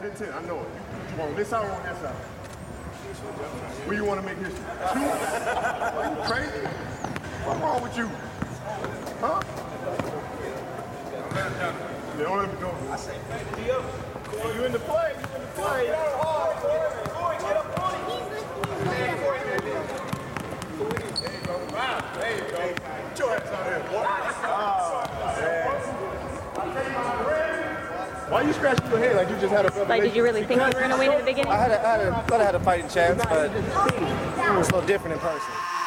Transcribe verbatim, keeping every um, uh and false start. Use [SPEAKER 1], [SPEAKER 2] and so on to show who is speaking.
[SPEAKER 1] ten ten, I know it. You want on this side or on that side? Where you want to make history? Two? Are you crazy? What's wrong with you? Huh? They don't let me go. I say, you in the play, you in the play. There you go. Wow, there you go. Get your ass out here, boy. Why are you scratching your head like you just had a revelation?
[SPEAKER 2] Like, did you really think you were going to win in the beginning?
[SPEAKER 3] I had a, I had a, thought I had a fighting chance, but it was a little different in person.